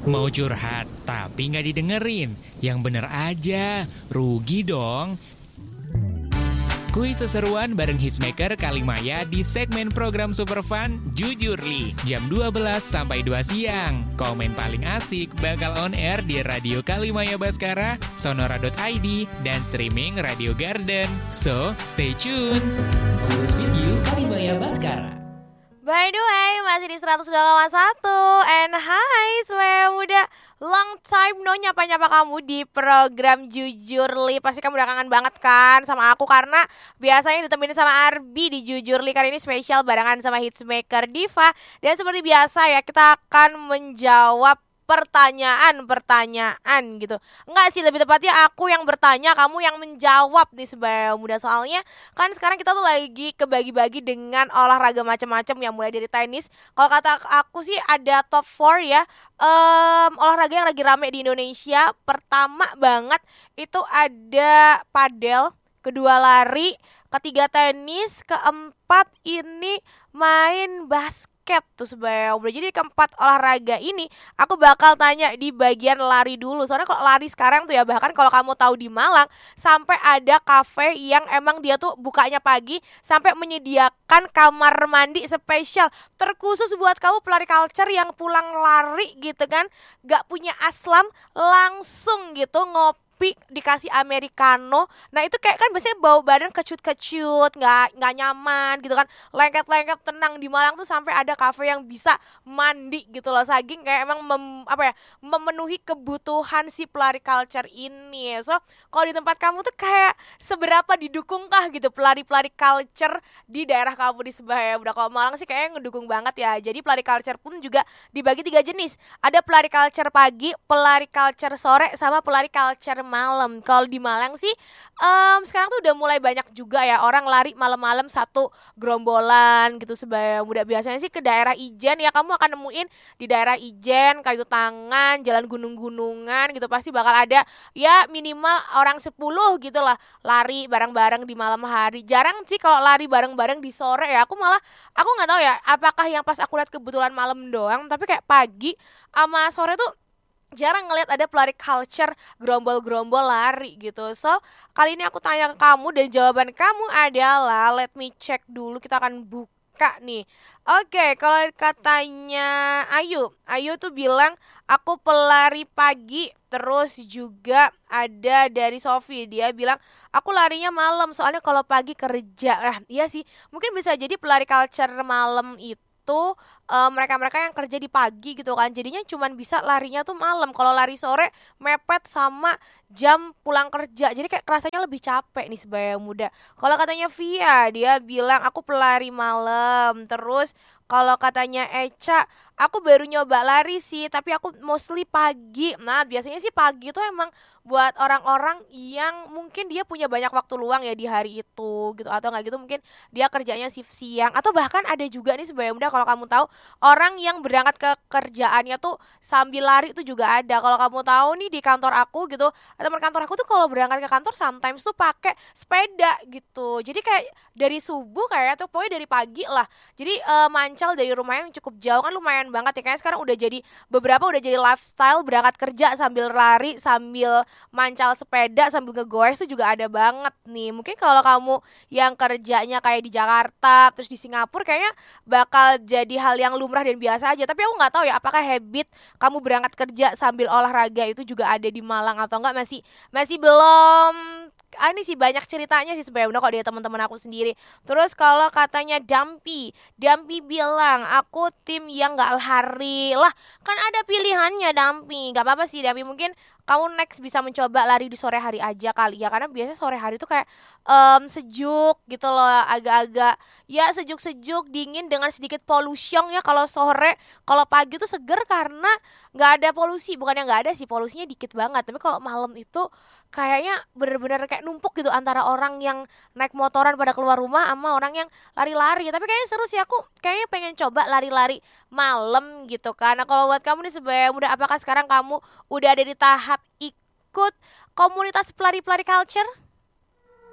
Mau curhat tapi nggak didengerin? Yang bener aja, rugi dong. Kuis seseruan bareng Hitsmaker Kalimaya di segmen program Super Fun Jujur Li, jam 12 sampai 2 siang. Komen paling asik bakal on air di Radio Kalimaya Baskara, sonora.id, dan streaming Radio Garden. So, stay tune. Always with you, Kalimaya Baskara. By the way, masih di 102,1. And hi, semuanya muda. Long time no nyapa-nyapa kamu di program Jujur Li. Pasti kamu udah kangen banget kan sama aku, karena biasanya ditemenin sama Arbi di Jujur Li. Kali ini spesial barengan sama Hitsmaker Diva. Dan seperti biasa ya, kita akan menjawab pertanyaan gitu. Enggak sih, lebih tepatnya aku yang bertanya, kamu yang menjawab nih sebagai muda. Soalnya kan sekarang kita tuh lagi kebagi-bagi dengan olahraga macam-macam ya, mulai dari tenis. Kalau kata aku sih ada top 4 ya, olahraga yang lagi rame di Indonesia. Pertama banget itu ada padel, kedua lari, ketiga tenis, keempat ini main basket tuh sebenarnya. Jadi keempat olahraga ini aku bakal tanya di bagian lari dulu. Soalnya kalau lari sekarang tuh ya, bahkan kalau kamu tahu di Malang sampai ada kafe yang emang dia tuh bukanya pagi, sampai menyediakan kamar mandi spesial terkhusus buat kamu pelari culture yang pulang lari gitu kan, gak punya aslam, langsung gitu ngopi, dikasih americano. Nah itu kayak kan biasanya bau badan kecut-kecut, nggak nyaman gitu kan, lengket-lengket. Tenang, di Malang tuh sampai ada kafe yang bisa mandi gitu loh, saking kayak emang memenuhi kebutuhan si pelari culture ini. So kalau di tempat kamu tuh kayak seberapa didukungkah gitu pelari-pelari culture di daerah kamu di sebelah? Udah, kalau Malang sih kayaknya ngedukung banget ya. Jadi pelari culture pun juga dibagi 3 jenis. Ada pelari culture pagi, pelari culture sore, sama pelari culture malam. Kalau di Malang sih sekarang tuh udah mulai banyak juga ya orang lari malam-malam satu gerombolan gitu sebagai muda. Biasanya sih ke daerah Ijen ya, kamu akan nemuin di daerah Ijen, Kayu Tangan, jalan gunung-gunungan gitu, pasti bakal ada ya minimal orang 10 gitu lah lari bareng-bareng di malam hari. Jarang sih kalau lari bareng-bareng di sore ya. Aku nggak tahu ya apakah yang pas aku lihat kebetulan malam doang, tapi kayak pagi sama sore tuh jarang ngeliat ada pelari culture gerombol-gerombol lari gitu. So kali ini aku tanya ke kamu dan jawaban kamu adalah, let me check dulu, kita akan buka nih. Oke, kalau katanya Ayu tuh bilang aku pelari pagi. Terus juga ada dari Sofi, dia bilang aku larinya malam soalnya kalau pagi kerja. Nah iya sih, mungkin bisa jadi pelari culture malam itu mereka-mereka yang kerja di pagi gitu kan, jadinya cuman bisa larinya tuh malam. Kalau lari sore mepet sama jam pulang kerja, jadi kayak rasanya lebih capek nih sebagai muda. Kalau katanya Via, dia bilang aku pelari malam. Terus kalau katanya Eca, aku baru nyoba lari sih, tapi aku mostly pagi. Nah biasanya sih pagi tuh emang buat orang-orang yang mungkin dia punya banyak waktu luang ya di hari itu gitu, atau nggak gitu mungkin dia kerjanya shift siang, atau bahkan ada juga nih sebagai muda, kalau kamu tahu, orang yang berangkat ke kerjaannya tuh sambil lari itu juga ada. Kalau kamu tahu nih di kantor aku gitu, teman kantor aku tuh kalau berangkat ke kantor sometimes tuh pakai sepeda gitu. Jadi kayak dari subuh kayak tuh, pokoknya dari pagi lah. Jadi Mancal dari rumah yang cukup jauh kan lumayan banget ya. Kayaknya sekarang udah jadi udah jadi lifestyle berangkat kerja sambil lari, sambil mancal sepeda, sambil ngegoes tuh juga ada banget nih. Mungkin kalau kamu yang kerjanya kayak di Jakarta terus di Singapura, kayaknya bakal jadi hal yang lumrah dan biasa aja. Tapi aku nggak tahu ya apakah habit kamu berangkat kerja sambil olahraga itu juga ada di Malang atau enggak, masih belum. Ini sih banyak ceritanya sih sebenarnya kok dari teman-teman aku sendiri. Terus kalau katanya Dampi bilang aku tim yang nggak lari lah, kan ada pilihannya Dampi. Nggak apa-apa sih Dampi, mungkin kamu next bisa mencoba lari di sore hari aja kali ya, karena biasanya sore hari tuh kayak sejuk gitu loh, agak-agak ya sejuk-sejuk dingin dengan sedikit pollution ya. Kalau sore, kalau pagi tuh seger karena nggak ada polusi. Bukannya nggak ada sih, polusinya dikit banget, tapi kalau malam itu kayaknya bener-bener kayak numpuk gitu antara orang yang naik motoran pada keluar rumah sama orang yang lari-lari. Tapi kayaknya seru sih, aku kayaknya pengen coba lari-lari malam gitu kan. Nah kalau buat kamu nih sebagai muda, apakah sekarang kamu udah ada di tahap ikut komunitas pelari-pelari culture?